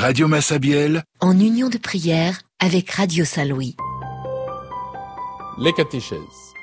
Radio Massabielle, en union de prière avec Radio Saint-Louis. Les catéchèses.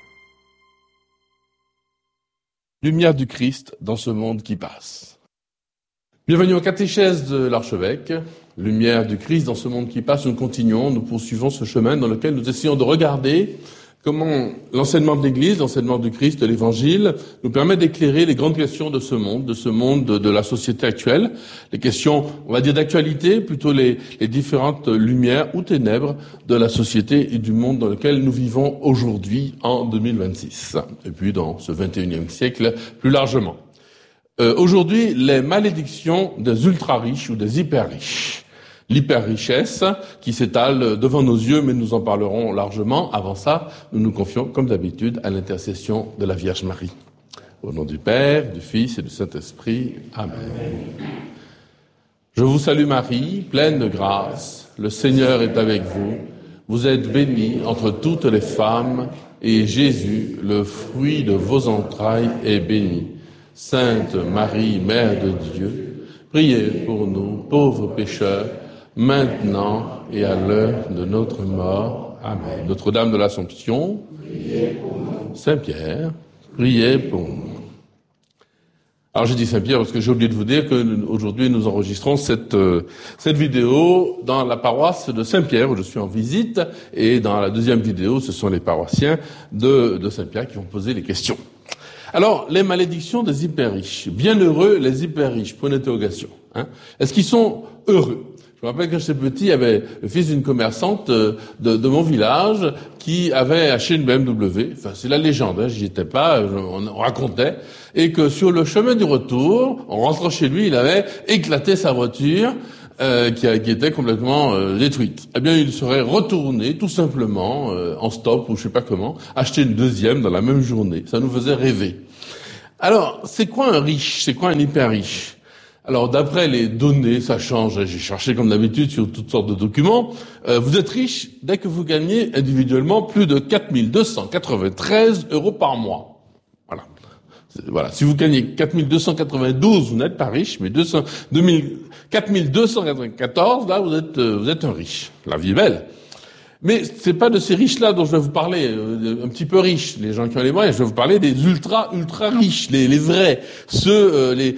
Lumière du Christ dans ce monde qui passe. Bienvenue aux catéchèses de l'archevêque. Lumière du Christ dans ce monde qui passe. Nous continuons, nous poursuivons ce chemin dans lequel nous essayons de regarder comment l'enseignement de l'Église, l'enseignement du Christ, de l'Évangile, nous permet d'éclairer les grandes questions de ce monde de la société actuelle. Les questions, on va dire d'actualité, plutôt les différentes lumières ou ténèbres de la société et du monde dans lequel nous vivons aujourd'hui en 2026. Et puis dans ce 21e siècle plus largement. Aujourd'hui, les malédictions des ultra-riches ou des hyper-riches. L'hyper-richesse qui s'étale devant nos yeux, mais nous en parlerons largement. Avant ça, nous nous confions, comme d'habitude, à l'intercession de la Vierge Marie. Au nom du Père, du Fils et du Saint-Esprit. Amen. Je vous salue Marie, pleine de grâce. Le Seigneur est avec vous. Vous êtes bénie entre toutes les femmes, et Jésus, le fruit de vos entrailles, est béni. Sainte Marie, Mère de Dieu, priez pour nous, pauvres pécheurs, maintenant et à l'heure de notre mort. Amen. Notre-Dame de l'Assomption, Saint-Pierre, priez pour nous. Alors j'ai dit Saint-Pierre parce que j'ai oublié de vous dire qu'aujourd'hui nous enregistrons cette vidéo dans la paroisse de Saint-Pierre où je suis en visite, et dans la deuxième vidéo ce sont les paroissiens de Saint-Pierre qui vont poser les questions. Alors, les malédictions des hyper-riches. Bienheureux les hyper-riches, point d'interrogation. Est-ce qu'ils sont heureux? Je me rappelle quand j'étais petit, il y avait le fils d'une commerçante de mon village qui avait acheté une BMW. Enfin, c'est la légende, j'y étais pas, on racontait. Et que sur le chemin du retour, en rentrant chez lui, il avait éclaté sa voiture qui était complètement détruite. Eh bien, il serait retourné tout simplement en stop ou je sais pas comment, acheter une deuxième dans la même journée. Ça nous faisait rêver. Alors, c'est quoi un riche? C'est quoi un hyper riche? Alors, d'après les données, ça change. J'ai cherché comme d'habitude sur toutes sortes de documents. Vous êtes riche dès que vous gagnez individuellement plus de 4 293 € par mois. Voilà. Si vous gagnez 4 292, vous n'êtes pas riche, mais 4 294, là, vous êtes un riche. La vie est belle. Mais c'est pas de ces riches-là dont je vais vous parler, un petit peu riches, les gens qui ont les moyens. Je vais vous parler des ultra riches, les vrais, ceux, les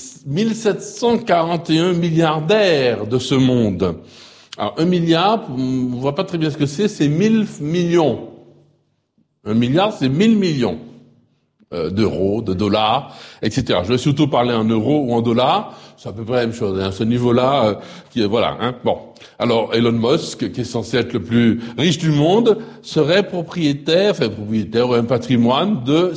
1741 milliardaires de ce monde. Alors, 1 milliard, on voit pas très bien ce que c'est 1000 millions. 1 milliard, c'est 1000 millions. D'euros, de dollars, etc. Je vais surtout parler en euros ou en dollars. C'est à peu près la même chose. À ce niveau-là, Bon. Alors, Elon Musk, qui est censé être le plus riche du monde, serait propriétaire d'un patrimoine de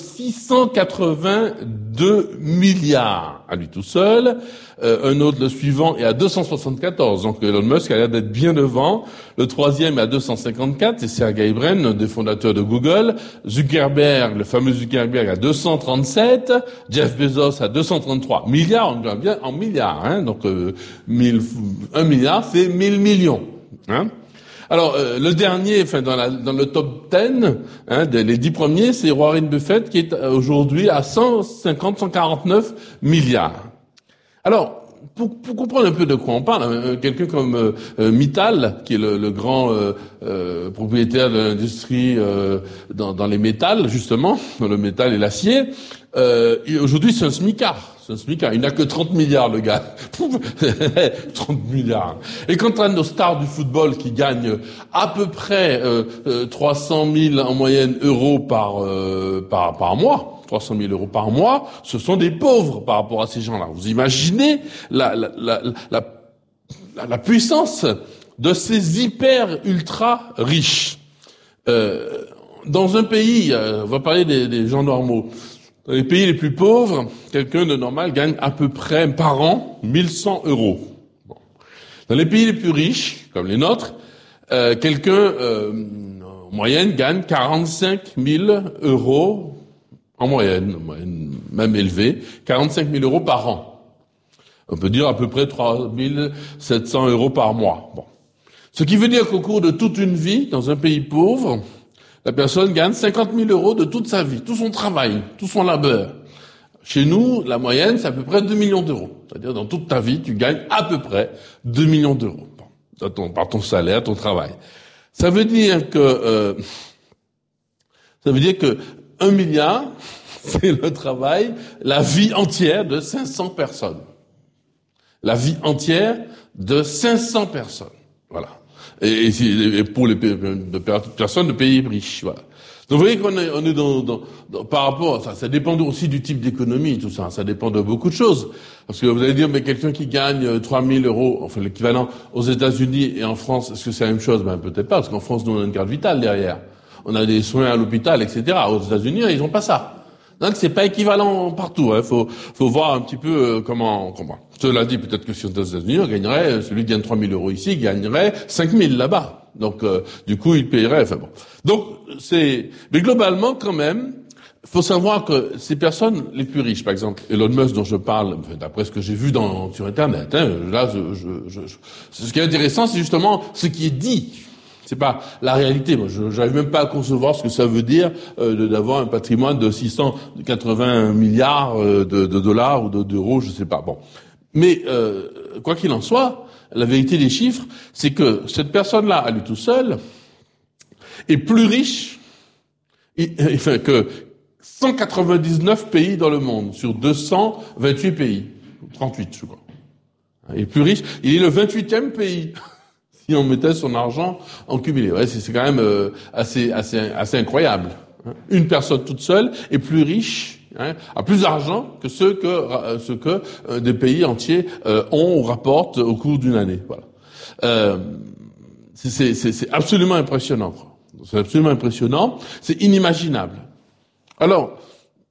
682 milliards à lui tout seul. Un autre, le suivant, est à 274. Donc, Elon Musk a l'air d'être bien devant. Le troisième est à 254. C'est Sergey Brin, un des fondateurs de Google. Zuckerberg, le fameux Zuckerberg, à 237. Jeff Bezos à 233 milliards. On voit bien en milliards, Donc, 1 milliard, c'est 1000 millions, Alors, le dernier, dans le top 10, les 10 premiers, c'est Warren Buffett, qui est aujourd'hui à 149 milliards. Alors, pour comprendre un peu de quoi on parle, quelqu'un comme Mittal, qui est le grand propriétaire de l'industrie dans les métals, justement, dans le métal et l'acier, aujourd'hui c'est un smicard. Il n'a que 30 milliards, le gars. 30 milliards. Et quant à nos stars du football qui gagnent à peu près 300 000 en moyenne euros par mois, 300 000 € par mois, ce sont des pauvres par rapport à ces gens-là. Vous imaginez la puissance de ces hyper ultra riches. Dans un pays, on va parler des gens normaux. Dans les pays les plus pauvres, quelqu'un de normal gagne à peu près par an 1100 €. Bon. Dans les pays les plus riches, comme les nôtres, quelqu'un en moyenne gagne 45 000 € en moyenne, même élevée, 45 000 € par an. On peut dire à peu près 3 700 € par mois. Bon. Ce qui veut dire qu'au cours de toute une vie, dans un pays pauvre, la personne gagne 50 000 € de toute sa vie, tout son travail, tout son labeur. Chez nous, la moyenne, c'est à peu près 2 millions d'euros. C'est-à-dire, dans toute ta vie, tu gagnes à peu près 2 millions d'euros. Par ton salaire, ton travail. Ça veut dire que 1 milliard, c'est le travail, la vie entière de 500 personnes. La vie entière de 500 personnes. Voilà. Et pour les personnes de pays riches, voilà. Donc vous voyez qu'on est dans par rapport à ça dépend aussi du type d'économie, tout ça. Ça dépend de beaucoup de choses. Parce que vous allez dire, mais quelqu'un qui gagne 3 000 euros, enfin l'équivalent aux États-Unis et en France, est-ce que c'est la même chose? Ben peut-être pas, parce qu'en France, nous on a une carte vitale derrière. On a des soins à l'hôpital, etc. Aux États-Unis, ils ont pas ça. Donc c'est pas équivalent partout. Faut voir un petit peu comment. Cela dit, peut-être que si aux États-Unis, on gagnerait, celui qui gagne 3 000 euros ici, gagnerait 5 000 là-bas. Donc du coup, il payerait. Enfin bon. Donc mais globalement quand même, faut savoir que ces personnes les plus riches, par exemple Elon Musk dont je parle, d'après ce que j'ai vu sur Internet, là, ce qui est intéressant, c'est justement ce qui est dit. C'est pas la réalité. Moi, j'arrive même pas à concevoir ce que ça veut dire d'avoir un patrimoine de 680 milliards de dollars ou d'euros, je sais pas. Bon, mais quoi qu'il en soit, la vérité des chiffres, c'est que cette personne-là, à lui tout seul, est plus riche que 199 pays dans le monde, sur 228 pays. 38, je crois. Il est plus riche. Il est le 28e pays. Si on mettait son argent en cumulé. Ouais, c'est quand même assez incroyable. Une personne toute seule est plus riche, a plus d'argent que ce que des pays entiers ont ou rapportent au cours d'une année. Voilà. C'est absolument impressionnant. C'est absolument impressionnant. C'est inimaginable. Alors,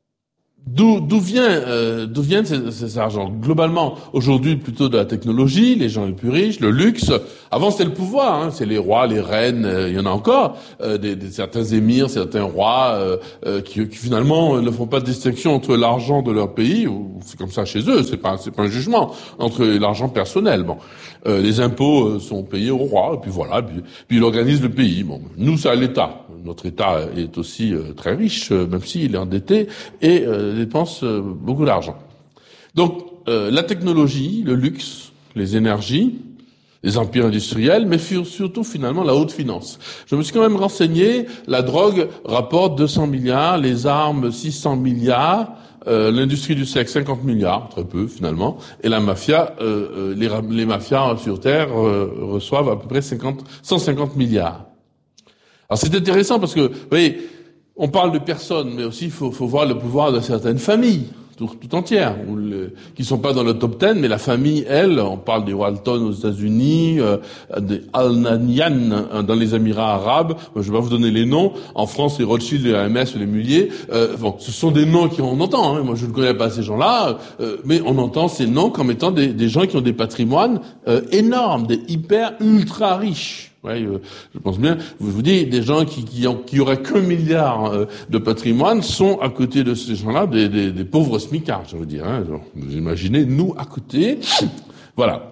d'où vient cet argent? Globalement, aujourd'hui, plutôt de la technologie, les gens les plus riches, le luxe. Avant, c'était le pouvoir, c'est les rois, les reines, il y en a encore, certains émirs, certains rois, qui finalement ne font pas de distinction entre l'argent de leur pays, ou c'est comme ça chez eux, c'est pas un jugement, entre l'argent personnel. Bon, les impôts sont payés au roi, et puis voilà, puis il organise le pays. Bon, nous, c'est à l'État. Notre État est aussi très riche, même s'il est endetté, et dépense beaucoup d'argent. Donc, la technologie, le luxe, les énergies, les empires industriels, mais surtout finalement la haute finance. Je me suis quand même renseigné, la drogue rapporte 200 milliards, les armes 600 milliards, l'industrie du sexe 50 milliards, très peu finalement, et la mafia, les mafias sur Terre reçoivent à peu près 150 milliards. Alors c'est intéressant parce que, vous voyez, on parle de personnes, mais aussi il faut voir le pouvoir de certaines familles, tout entières, qui sont pas dans le top 10, mais la famille, elle, on parle des Walton aux États-Unis, des Al-Nahyan dans les Émirats arabes. Moi, je vais pas vous donner les noms. En France, les Rothschild, les Hermès, les Mullier. Ce sont des noms qu'on entend. Moi, je ne connais pas ces gens-là, mais on entend ces noms comme étant des gens qui ont des patrimoines énormes, des hyper ultra riches. Ouais, je pense bien. Je vous dis, des gens qui auraient qu'un milliard de patrimoine sont à côté de ces gens-là des pauvres smicards, je veux dire. Vous imaginez, nous à côté, voilà.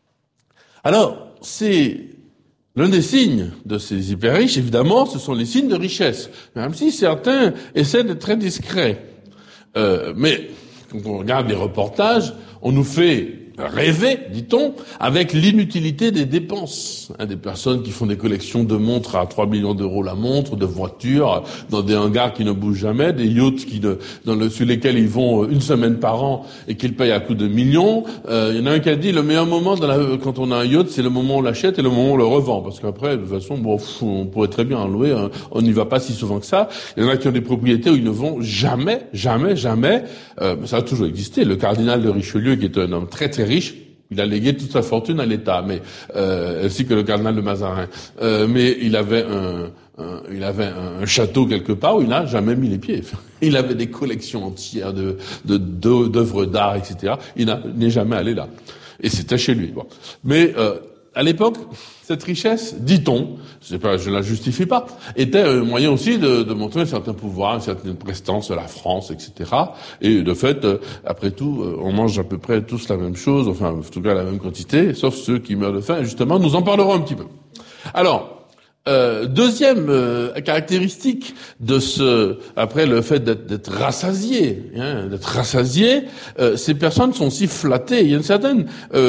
Alors, c'est l'un des signes de ces hyper riches, évidemment, ce sont les signes de richesse. Même si certains essaient d'être très discrets, mais quand on regarde les reportages, on nous fait rêver, dit-on, avec l'inutilité des dépenses. Des personnes qui font des collections de montres à 3 millions d'euros la montre, de voitures, dans des hangars qui ne bougent jamais, des yachts sur lesquels ils vont une semaine par an et qu'ils payent à coups de millions. Il y en a un qui a dit, le meilleur moment quand on a un yacht, c'est le moment où on l'achète et le moment où on le revend. Parce qu'après, de toute façon, on pourrait très bien en louer, on n'y va pas si souvent que ça. Il y en a qui ont des propriétés où ils ne vont jamais. Ça a toujours existé. Le cardinal de Richelieu, qui est un homme très très riche, il a légué toute sa fortune à l'État, mais ainsi que le cardinal de Mazarin. Mais il avait un château quelque part où il n'a jamais mis les pieds. Il avait des collections entières d'œuvres d'art, etc. Il n'est jamais allé là. Et c'était chez lui. Bon. Mais à l'époque, cette richesse, dit-on, je la justifie pas, était un moyen aussi de montrer un certain pouvoir, une certaine prestance à la France, etc. Et de fait, après tout, on mange à peu près tous la même chose, enfin, en tout cas la même quantité, sauf ceux qui meurent de faim. Et justement, nous en parlerons un petit peu. Alors, Deuxième caractéristique de après le fait d'être rassasié, ces personnes sont aussi flattées. Il y a une certaine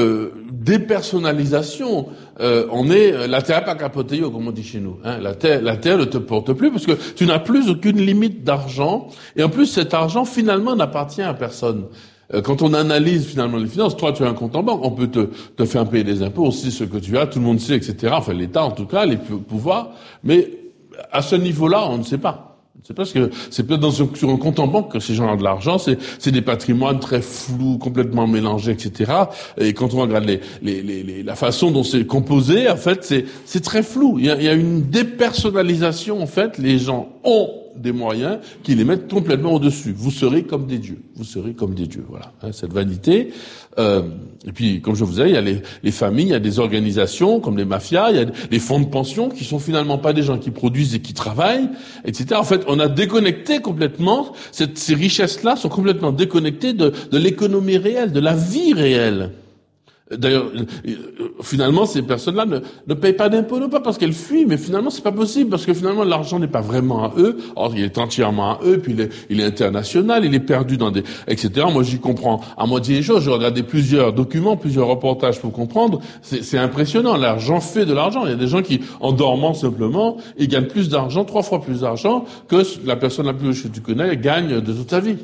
dépersonnalisation. On est la terre pas capotée, comme on dit chez nous. La terre ne te porte plus parce que tu n'as plus aucune limite d'argent, et en plus cet argent finalement n'appartient à personne. Quand on analyse finalement les finances, toi tu as un compte en banque, on peut te faire payer des impôts, aussi ce que tu as, tout le monde sait, etc. Enfin l'État en tout cas, les pouvoirs, mais à ce niveau-là, on ne sait pas. C'est parce que c'est peut-être sur un compte en banque que ces gens ont de l'argent, c'est des patrimoines très flous, complètement mélangés, etc. Et quand on regarde la façon dont c'est composé, en fait, c'est très flou. Il y a une dépersonnalisation, en fait. Les gens ont des moyens qui les mettent complètement au-dessus. Vous serez comme des dieux. Vous serez comme des dieux. Voilà. Cette vanité. Et puis, comme je vous disais, il y a les familles, il y a des organisations comme les mafias, il y a les fonds de pension qui sont finalement pas des gens qui produisent et qui travaillent, etc. En fait, on a déconnecté complètement, ces richesses-là sont complètement déconnectées de l'économie réelle, de la vie réelle. D'ailleurs, finalement, ces personnes-là ne payent pas d'impôts, non pas parce qu'elles fuient, mais finalement, c'est pas possible, parce que finalement, l'argent n'est pas vraiment à eux. Or, il est entièrement à eux, puis il est international, il est perdu dans des, etc. Moi, j'y comprends à moitié les choses. J'ai regardé plusieurs documents, plusieurs reportages pour comprendre. C'est impressionnant. L'argent fait de l'argent. Il y a des gens qui, en dormant simplement, ils gagnent plus d'argent, 3 fois plus d'argent que la personne la plus riche que tu connais gagne de toute sa vie.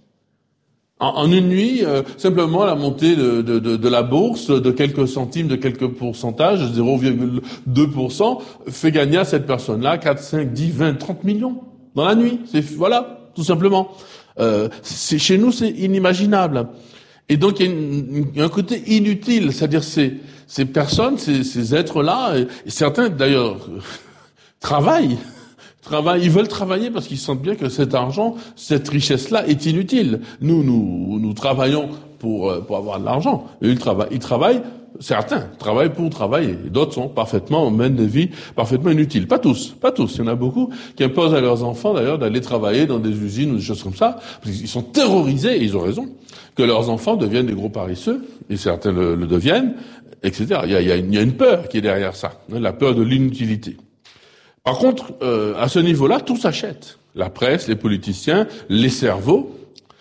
En une nuit, simplement la montée de la bourse de quelques centimes, de quelques pourcentages, 0,2%, fait gagner à cette personne-là 4, 5, 10, 20, 30 millions dans la nuit. Voilà, tout simplement. Chez nous, c'est inimaginable. Et donc, il y a un côté inutile, c'est-à-dire ces personnes, ces êtres-là, et certains d'ailleurs travaillent. Ils veulent travailler parce qu'ils sentent bien que cet argent, cette richesse-là est inutile. Nous travaillons pour avoir de l'argent. Et ils travaillent, certains travaillent pour travailler. Et d'autres mènent des vies parfaitement inutiles. Pas tous. Il y en a beaucoup qui imposent à leurs enfants, d'ailleurs, d'aller travailler dans des usines ou des choses comme ça. Parce qu'ils sont terrorisés, et ils ont raison, que leurs enfants deviennent des gros paresseux. Et certains le deviennent, etc. Il y a une peur qui est derrière ça. La peur de l'inutilité. Par contre, à ce niveau-là, tout s'achète. La presse, les politiciens, les cerveaux.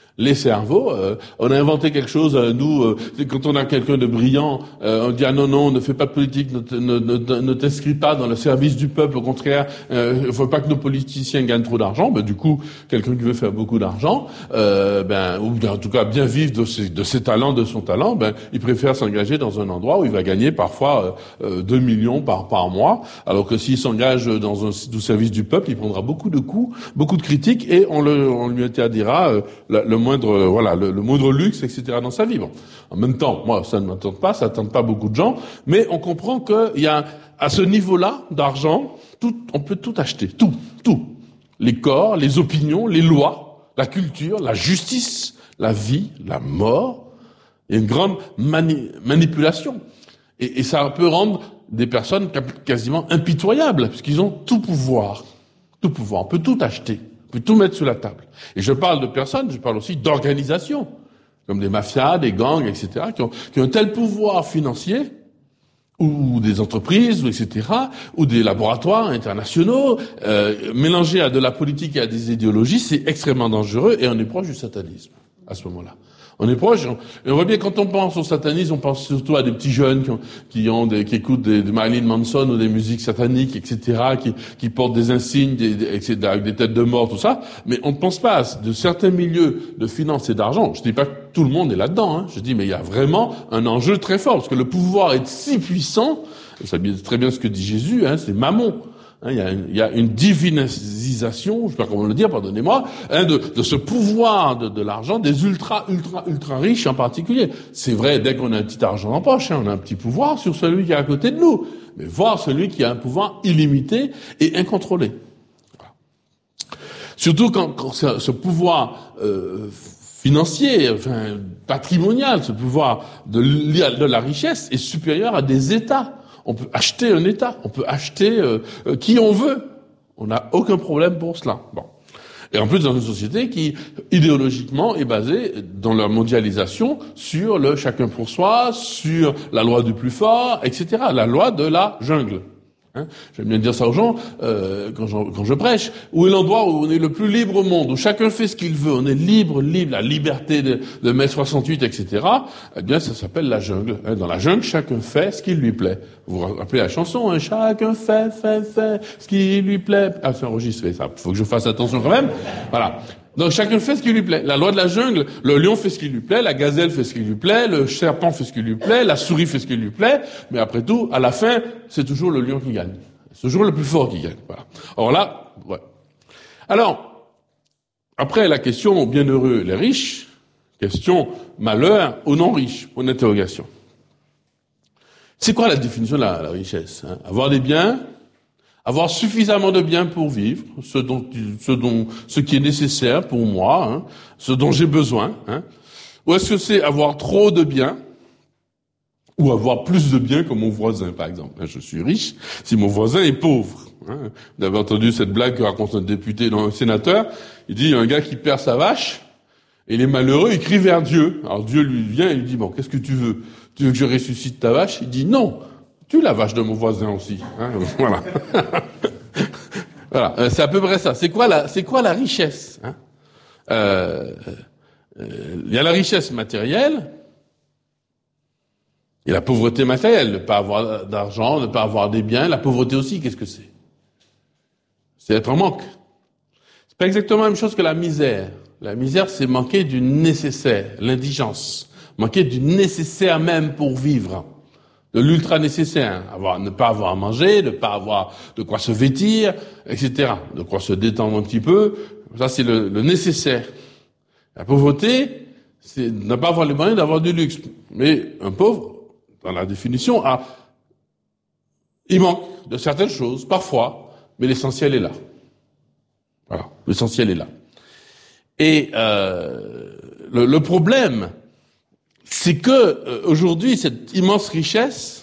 On a inventé quelque chose, quand on a quelqu'un de brillant, on dit non, ne fais pas de politique, ne t'inscris pas dans le service du peuple, au contraire, il faut pas que nos politiciens gagnent trop d'argent. Du coup, quelqu'un qui veut faire beaucoup d'argent, ou en tout cas bien vivre de ses talents, de son talent, il préfère s'engager dans un endroit où il va gagner parfois 2 millions par mois, alors que s'il s'engage dans un service du peuple, il prendra beaucoup de coups, beaucoup de critiques, et on lui interdira le moindre luxe, etc. dans sa vie. Bon. En même temps, moi, ça ne m'attend pas, ça n'attend pas beaucoup de gens, mais on comprend qu'il y a, à ce niveau-là d'argent, on peut tout acheter. Tout. Les corps, les opinions, les lois, la culture, la justice, la vie, la mort. Il y a une grande manipulation. Et ça peut rendre des personnes quasiment impitoyables, puisqu'ils ont tout pouvoir. Tout pouvoir. On peut tout acheter. On peut tout mettre sur la table. Et je parle de personnes, je parle aussi d'organisations, comme des mafias, des gangs, etc., qui ont un tel pouvoir financier, ou des entreprises, etc., ou des laboratoires internationaux, mélangés à de la politique et à des idéologies, c'est extrêmement dangereux, et on est proche du satanisme, à ce moment-là. On est proche, et on voit bien quand on pense au satanisme, on pense surtout à des petits jeunes qui écoutent des Marilyn Manson ou des musiques sataniques, etc., qui portent des insignes, etc., avec des têtes de mort, tout ça. Mais on ne pense pas à de certains milieux de finance et d'argent. Je dis pas que tout le monde est là-dedans, Je dis, mais il y a vraiment un enjeu très fort, parce que le pouvoir est si puissant, vous savez très bien ce que dit Jésus, c'est Mammon. Il y a une divinisation, je sais pas comment le dire, pardonnez-moi, de ce pouvoir de l'argent, des ultra riches en particulier. C'est vrai, dès qu'on a un petit argent en poche, on a un petit pouvoir sur celui qui est à côté de nous. Mais voir celui qui a un pouvoir illimité et incontrôlé. Voilà. Surtout quand ce pouvoir financier, patrimonial, ce pouvoir de la richesse est supérieur à des États. On peut acheter un État, on peut acheter qui on veut. On n'a aucun problème pour cela. Bon. Et en plus, dans une société qui, idéologiquement, est basée, dans leur mondialisation, sur le chacun pour soi, sur la loi du plus fort, etc. La loi de la jungle. Hein, j'aime bien dire ça aux gens quand je prêche. Où est l'endroit où on est le plus libre au monde, où chacun fait ce qu'il veut, on est libre, la liberté de mai 68, etc. Eh bien, ça s'appelle la jungle. Hein, dans la jungle, chacun fait ce qui lui plaît. Vous vous rappelez la chanson, hein, chacun fait ce qui lui plaît. Ah, c'est enregistré, ça. Faut que je fasse attention quand même. Voilà. Donc chacun fait ce qui lui plaît. La loi de la jungle, le lion fait ce qui lui plaît, la gazelle fait ce qui lui plaît, le serpent fait ce qui lui plaît, la souris fait ce qui lui plaît, mais après tout, à la fin, c'est toujours le lion qui gagne. C'est toujours le plus fort qui gagne. Voilà. Or là, ouais. Alors, après la question bienheureux les riches, question malheur aux non riches, point d'interrogation. C'est quoi la définition de la richesse, hein? Avoir des biens, avoir suffisamment de biens pour vivre, ce qui est nécessaire pour moi, hein, ce dont j'ai besoin, hein. Ou est-ce que c'est avoir trop de biens, ou avoir plus de biens que mon voisin, par exemple. Je suis riche si mon voisin est pauvre. Hein. Vous avez entendu cette blague que raconte un député, un sénateur. Il dit, il y a un gars qui perd sa vache, et il est malheureux, il crie vers Dieu. Alors Dieu lui vient et lui dit, bon, qu'est-ce que tu veux? Tu veux que je ressuscite ta vache? Il dit, non. Tue la vache de mon voisin aussi. Hein, voilà. Voilà. C'est à peu près ça. C'est quoi la richesse, hein? Il y a la richesse matérielle et la pauvreté matérielle. Ne pas avoir d'argent, ne pas avoir des biens. La pauvreté aussi, qu'est-ce que c'est? C'est être en manque. C'est pas exactement la même chose que la misère. La misère, c'est manquer du nécessaire, l'indigence. Manquer du nécessaire même pour vivre. De l'ultra nécessaire, ne pas avoir à manger, ne pas avoir de quoi se vêtir, etc. De quoi se détendre un petit peu. Ça, c'est le nécessaire. La pauvreté, c'est ne pas avoir les moyens d'avoir du luxe. Mais un pauvre, dans la définition, il manque de certaines choses, parfois, mais l'essentiel est là. Voilà, l'essentiel est là. Et le problème, c'est que aujourd'hui, cette immense richesse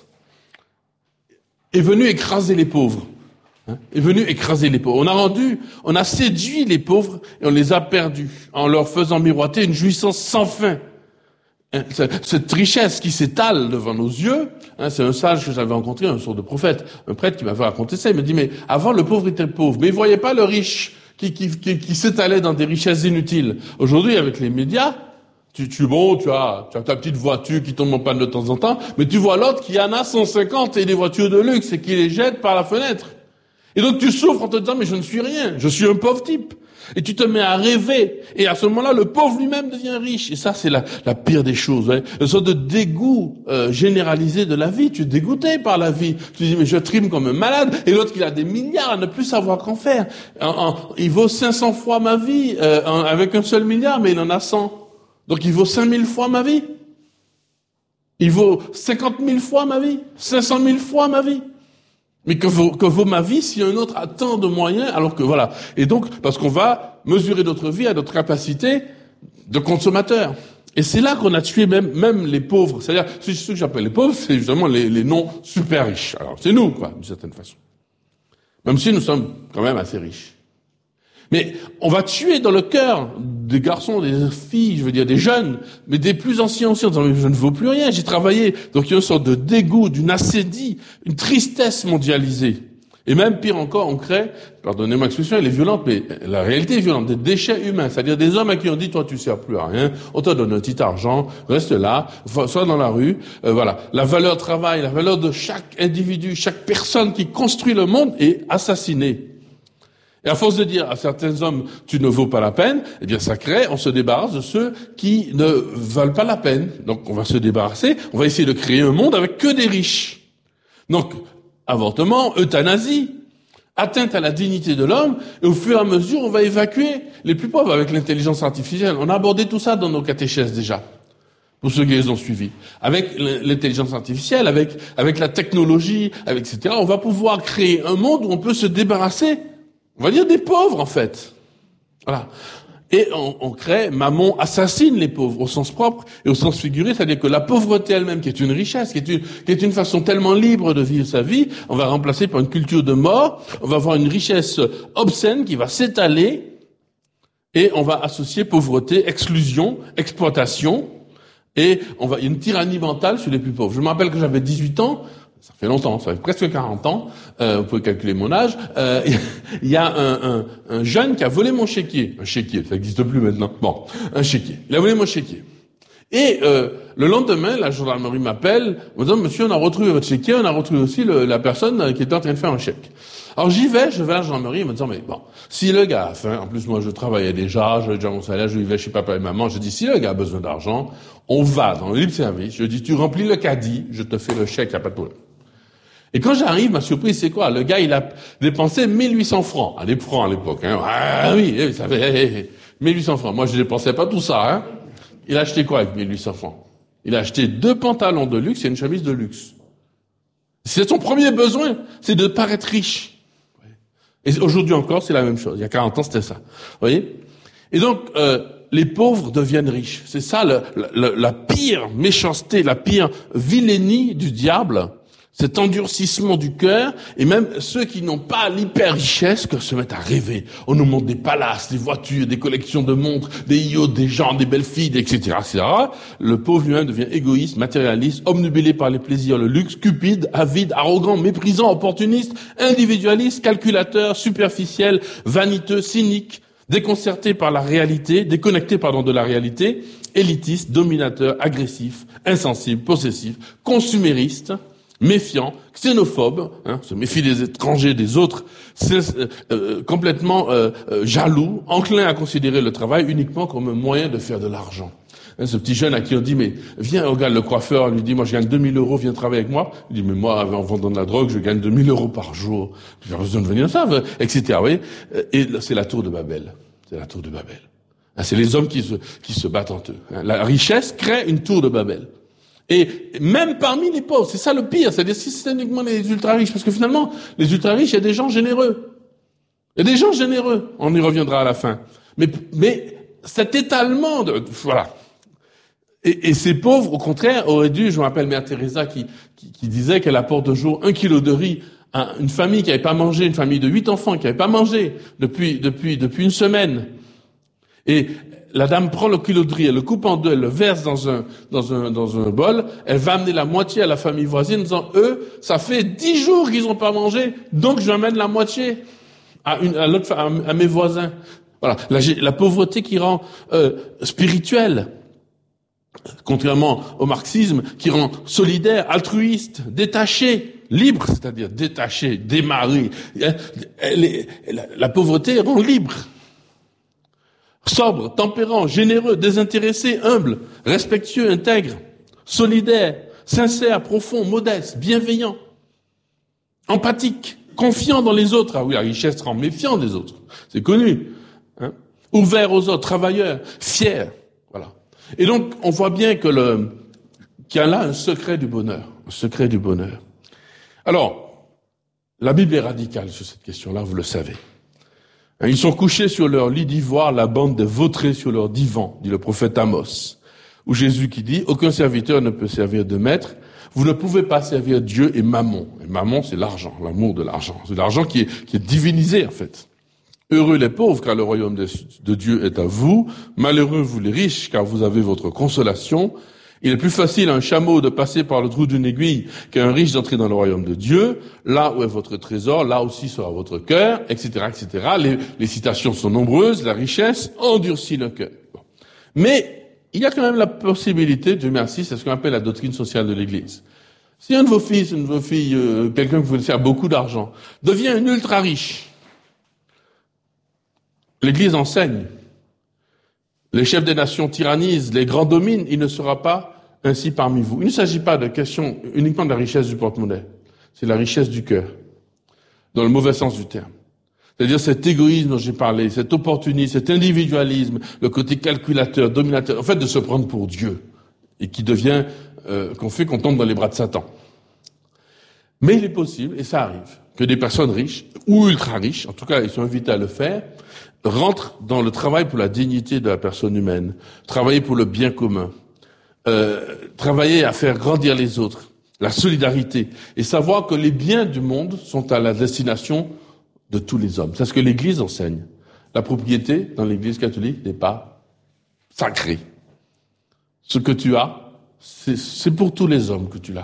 est venue écraser les pauvres. Hein, est venue écraser les pauvres. On a séduit les pauvres et on les a perdus en leur faisant miroiter une jouissance sans fin. Hein, cette richesse qui s'étale devant nos yeux, hein, c'est un sage que j'avais rencontré, un sort de prophète, un prêtre qui m'avait raconté ça. Il me dit, mais avant le pauvre était pauvre, mais il voyait pas le riche qui s'étalait dans des richesses inutiles. Aujourd'hui, avec les médias, tu as ta petite voiture qui tombe en panne de temps en temps, mais tu vois l'autre qui en a 150 et des voitures de luxe et qui les jette par la fenêtre. Et donc tu souffres en te disant, mais je ne suis rien, je suis un pauvre type. Et tu te mets à rêver. Et à ce moment-là, le pauvre lui-même devient riche. Et ça, c'est la pire des choses. Hein. Une sorte de dégoût généralisé de la vie. Tu es dégoûté par la vie. Tu dis, mais je trime comme un malade. Et l'autre, il a des milliards à ne plus savoir qu'en faire. Il vaut 500 fois ma vie avec un seul milliard, mais il en a 100. Donc il vaut 5000 fois ma vie. Il vaut 50 000 fois ma vie. 500 000 fois ma vie. Mais que vaut ma vie si un autre a tant de moyens, alors que voilà. Et donc, parce qu'on va mesurer notre vie à notre capacité de consommateur. Et c'est là qu'on a tué même les pauvres. C'est-à-dire, ceux que j'appelle les pauvres, c'est justement les non super riches. Alors, c'est nous, quoi, d'une certaine façon. Même si nous sommes quand même assez riches. Mais on va tuer dans le cœur des garçons, des filles, je veux dire des jeunes, mais des plus anciens aussi, en disant, mais je ne vaux plus rien, j'ai travaillé. Donc il y a une sorte de dégoût, d'une assédie, une tristesse mondialisée. Et même pire encore, on crée, pardonnez-moi l'expression, elle est violente, mais la réalité est violente, des déchets humains, c'est-à-dire des hommes à qui on dit, toi tu sers plus à rien, on te donne un petit argent, reste là, sois dans la rue, voilà. La valeur travail, la valeur de chaque individu, chaque personne qui construit le monde est assassinée. Et à force de dire à certains hommes, tu ne vaux pas la peine, eh bien ça crée, on se débarrasse de ceux qui ne valent pas la peine. Donc on va se débarrasser, on va essayer de créer un monde avec que des riches. Donc, avortement, euthanasie, atteinte à la dignité de l'homme, et au fur et à mesure, on va évacuer les plus pauvres avec l'intelligence artificielle. On a abordé tout ça dans nos catéchèses déjà, pour ceux qui les ont suivis. Avec l'intelligence artificielle, avec la technologie, etc., on va pouvoir créer un monde où on peut se débarrasser, on va dire des pauvres, en fait. Voilà. Et on crée, Mammon assassine les pauvres, au sens propre et au sens figuré, c'est-à-dire que la pauvreté elle-même, qui est une richesse, qui est une façon tellement libre de vivre sa vie, on va remplacer par une culture de mort, on va avoir une richesse obscène qui va s'étaler, et on va associer pauvreté, exclusion, exploitation, et il y a une tyrannie mentale sur les plus pauvres. Je me rappelle que j'avais 18 ans, ça fait longtemps, ça fait presque 40 ans, vous pouvez calculer mon âge, il y a un jeune qui a volé mon chéquier. Un chéquier, ça n'existe plus maintenant. Bon, un chéquier. Il a volé mon chéquier. Et le lendemain, la gendarmerie m'appelle, en me disant, monsieur, on a retrouvé votre chéquier, on a retrouvé aussi la personne qui était en train de faire un chèque. Alors je vais à la gendarmerie, en me disant, mais bon, si le gars a faim, en plus moi je travaillais déjà, j'avais déjà mon salaire, je vivais chez papa et maman, je dis, si le gars a besoin d'argent, on va dans le libre service, je dis, tu remplis le caddie, je te fais le chèque, y a pas de problème. Et quand j'arrive, ma surprise, c'est quoi? Le gars, il a dépensé 1800 francs. À l'époque, hein. Ah oui, ça fait 1800 francs. Moi, je dépensais pas tout ça, hein. Il a acheté quoi avec 1800 francs? Il a acheté 2 pantalons de luxe et une chemise de luxe. C'est son premier besoin, c'est de paraître riche. Et aujourd'hui encore, c'est la même chose. Il y a 40 ans, c'était ça. Vous voyez? Et donc, les pauvres deviennent riches. C'est ça la pire méchanceté, la pire vilainie du diable. Cet endurcissement du cœur, et même ceux qui n'ont pas l'hyper-richesse que se mettent à rêver. On nous montre des palaces, des voitures, des collections de montres, des yachts, des gens, des belles filles, etc., etc. Le pauvre lui-même devient égoïste, matérialiste, obnubilé par les plaisirs, le luxe, cupide, avide, arrogant, méprisant, opportuniste, individualiste, calculateur, superficiel, vaniteux, cynique, déconnecté par la réalité, de la réalité, élitiste, dominateur, agressif, insensible, possessif, consumériste, méfiant, xénophobe, se méfie des étrangers, des autres, complètement jaloux, enclin à considérer le travail uniquement comme un moyen de faire de l'argent. Ce petit jeune à qui on dit, mais viens, regarde le coiffeur, lui dit, moi je gagne 2000 €, viens travailler avec moi. Il dit, mais moi, en vendant de la drogue, je gagne 2000 € par jour. J'ai besoin de venir ça, etc. Vous voyez, et c'est la tour de Babel. C'est la tour de Babel. C'est les hommes qui se battent entre eux. La richesse crée une tour de Babel. Et même parmi les pauvres, c'est ça le pire, c'est-à-dire si c'est uniquement les ultra-riches, parce que finalement, les ultra-riches, il y a des gens généreux. Il y a des gens généreux, on y reviendra à la fin. Mais cet étalement voilà. Et ces pauvres, au contraire, auraient dû, je me rappelle Mère Teresa qui disait qu'elle apporte toujours 1 kilo de riz à une famille qui n'avait pas mangé, une famille de 8 enfants qui n'avait pas mangé depuis une semaine. Et la dame prend le kilo de riz, elle le coupe en deux, elle le verse dans un bol, elle va amener la moitié à la famille voisine en disant, eux, ça fait 10 jours qu'ils n'ont pas mangé, donc je amène la moitié à mes voisins. Voilà. La pauvreté qui rend spirituelle, contrairement au marxisme, qui rend solidaire, altruiste, détaché, libre, c'est-à-dire détaché, démarré. La pauvreté rend libre. Sobre, tempérant, généreux, désintéressé, humble, respectueux, intègre, solidaire, sincère, profond, modeste, bienveillant, empathique, confiant dans les autres. Ah oui, la richesse rend méfiant des autres. C'est connu. Ouvert aux autres, travailleur, fier. Voilà. Et donc, on voit bien qu'il y a là un secret du bonheur. Un secret du bonheur. Alors, la Bible est radicale sur cette question-là, vous le savez. Ils sont couchés sur leur lit d'ivoire, la bande des vautrés sur leur divan, dit le prophète Amos, où Jésus qui dit, aucun serviteur ne peut servir de maître, vous ne pouvez pas servir Dieu et Mammon. Et Mammon, c'est l'argent, l'amour de l'argent. C'est l'argent qui est divinisé, en fait. Heureux les pauvres, car le royaume de Dieu est à vous. Malheureux vous les riches, car vous avez votre consolation. Il est plus facile à un chameau de passer par le trou d'une aiguille qu'à un riche d'entrer dans le royaume de Dieu. Là où est votre trésor, là aussi sera votre cœur, etc., etc. Les citations sont nombreuses. La richesse endurcit le cœur. Bon. Mais il y a quand même la possibilité, Dieu merci, c'est ce qu'on appelle la doctrine sociale de l'Église. Si un de vos fils, une de vos filles, quelqu'un que vous laissez a beaucoup d'argent, devient une ultra riche, l'Église enseigne. Les chefs des nations tyrannisent, les grands dominent, il ne sera pas ainsi parmi vous. Il ne s'agit pas de question uniquement de la richesse du porte-monnaie. C'est la richesse du cœur, dans le mauvais sens du terme. C'est-à-dire cet égoïsme dont j'ai parlé, cet opportunisme, cet individualisme, le côté calculateur, dominateur, en fait de se prendre pour Dieu, et qui devient, qu'on tombe dans les bras de Satan. Mais il est possible, et ça arrive, que des personnes riches, ou ultra riches, en tout cas ils sont invités à le faire, rentrent dans le travail pour la dignité de la personne humaine, travailler pour le bien commun, travailler à faire grandir les autres, la solidarité, et savoir que les biens du monde sont à la destination de tous les hommes. C'est ce que l'Église enseigne. La propriété, dans l'Église catholique, n'est pas sacrée. Ce que tu as, c'est pour tous les hommes que tu l'as.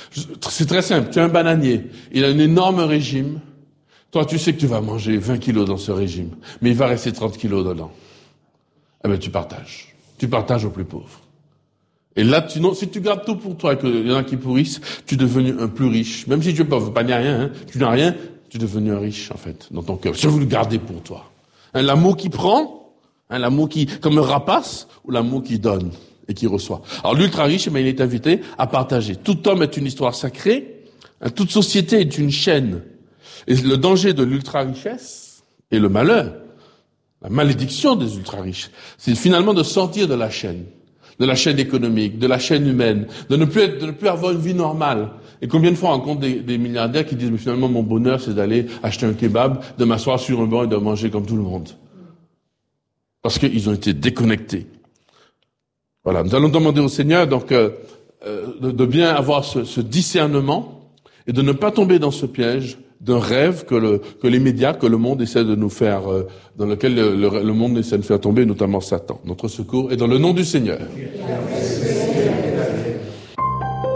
C'est très simple. Tu as un bananier. Il a un énorme régime. Toi, tu sais que tu vas manger 20 kilos dans ce régime. Mais il va rester 30 kilos dedans. Eh ben, tu partages. Tu partages aux plus pauvres. Et là, si tu gardes tout pour toi et qu'il y en a qui pourrissent, tu es devenu un plus riche. Même si tu peux pas ni rien, tu n'as rien, tu es devenu un riche, en fait, dans ton cœur. Si vous le gardez pour toi. L'amour qui prend, l'amour qui, comme un rapace, ou l'amour qui donne et qui reçoit. Alors, l'ultra riche, il est invité à partager. Tout homme est une histoire sacrée. Toute société est une chaîne. Et le danger de l'ultra richesse et le malheur, la malédiction des ultra riches, c'est finalement de sortir de la chaîne économique, de la chaîne humaine, de ne plus avoir une vie normale. Et combien de fois on rencontre des milliardaires qui disent, mais finalement, mon bonheur, c'est d'aller acheter un kebab, de m'asseoir sur un banc et de manger comme tout le monde. Parce qu'ils ont été déconnectés. Voilà. Nous allons demander au Seigneur, donc, de bien avoir ce discernement et de ne pas tomber dans ce piège d'un rêve que les médias, que le monde essaie de nous faire, dans lequel le monde essaie de nous faire tomber, notamment Satan. Notre secours est dans le nom du Seigneur.